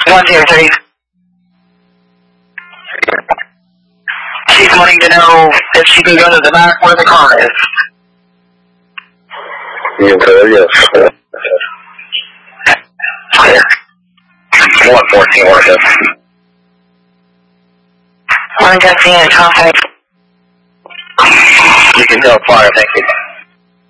103. She's wanting to know if she can go to the back where the car is. Yes. Clear. 114 working. 113 at contact. You can tell fire, thank you.